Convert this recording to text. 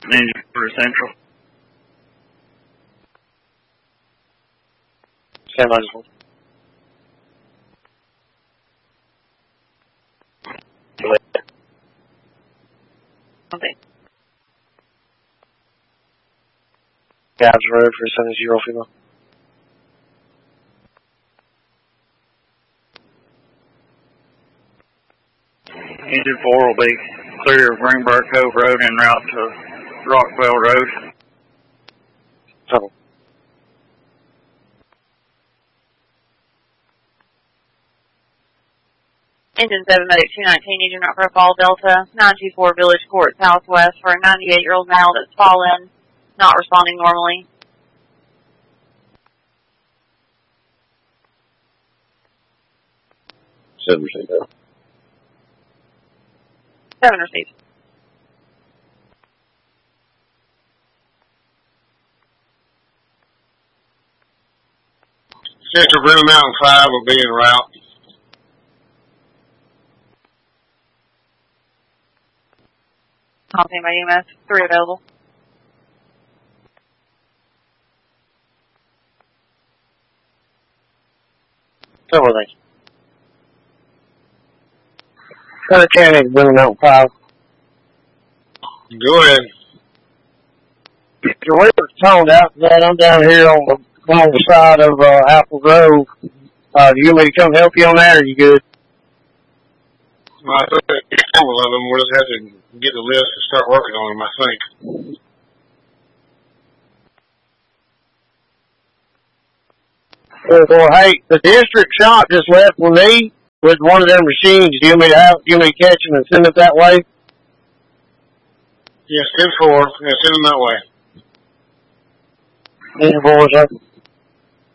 Ninja for Central. Stand by, just hold. Okay. Gabs Road for 70 female. Engine 4 will be clear of Greenberg Cove Road en route to Rockwell Road. Tunnel. Engine 7 Medic 219, engine route profile Delta 924 Village Court Southwest for a 98-year-old male that's fallen, not responding normally. Seven received. 7 received. Central Bruno Mountain 5 will be en route. Contact by EMS, 3 available. Tunnel lane. Mechanic, Bruno Mountain 5. Go ahead. Your weather's toned out, man. I'm down here along the side of Apple Grove. Do you want me to come help you on that, or are you good? Well, I think a couple of them. We'll just have to get the list and start working on them, I think. Well, hey, the district shop just left with me with one of them machines. Do you want me to catch them and send it that way? Yes, 10-4. Yeah, send them that way. Engine 4, sir.